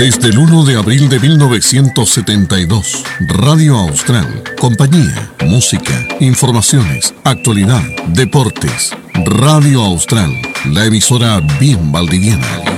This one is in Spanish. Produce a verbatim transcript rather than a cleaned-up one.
Desde el uno de abril de mil novecientos setenta y dos, Radio Austral, compañía, música, informaciones, actualidad, deportes. Radio Austral, la emisora bien valdiviana.